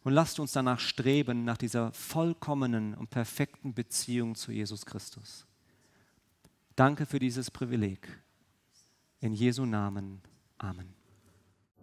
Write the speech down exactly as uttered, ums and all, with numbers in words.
Und lasst uns danach streben, nach dieser vollkommenen und perfekten Beziehung zu Jesus Christus. Danke für dieses Privileg. In Jesu Namen. Amen.